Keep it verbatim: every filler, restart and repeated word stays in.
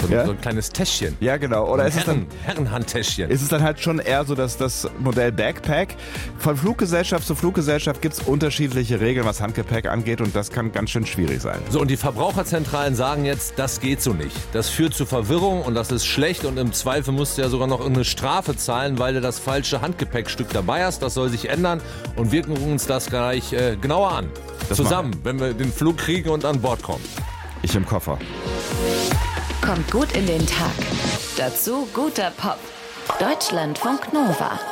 So, Ja? so ein kleines Täschchen. Ja, genau. Oder ist es Herren, dann, Herrenhandtäschchen. ist es dann halt schon eher so, dass das Modell Backpack. Von Fluggesellschaft zu Fluggesellschaft gibt es unterschiedliche Regeln, was Handgepäck angeht, und das kann ganz schön schwierig sein. So, und die Verbraucherzentralen sagen jetzt, das geht so nicht. Das führt zu Verwirrung und das ist schlecht und im Zweifel musst du ja sogar noch irgendeine Strafe zahlen, weil du das falsche Handgepäckstück dabei hast. Das soll sich ändern und wir gucken uns das gleich äh, genauer an. Das Zusammen, wenn wir den Flug kriegen und an Bord kommen. Ich im Koffer. Kommt gut in den Tag. Dazu guter Pop. Deutschlandfunk Nova.